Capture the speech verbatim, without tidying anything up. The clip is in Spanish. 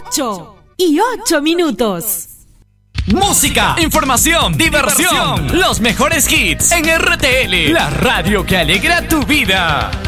ocho y ocho minutos. Música, información, diversión, diversión. Los mejores hits en R T L, la radio que alegra tu vida.